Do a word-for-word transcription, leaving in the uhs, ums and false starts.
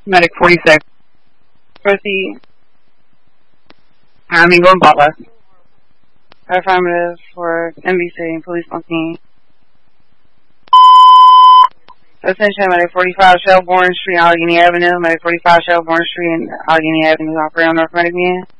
Medic forty-six. Proceed. I'm Eagle and Butler. Affirmative for N B C, police on scene. Attention, Medic forty-five Shelbourne Street, Allegheny Avenue. Medic forty-five Shelbourne Street and Allegheny Avenue, operate on North Medic Man.